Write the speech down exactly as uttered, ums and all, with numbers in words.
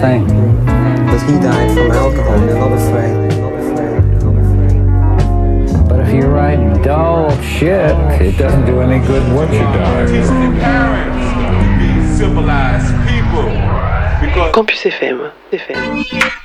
thing. But he died from alcohol, you're not afraid. Not afraid. Not afraid. But if you write dull shit, it doesn't do any good once you die. Teaching parents to be civilized people. Because Campus F M, F M.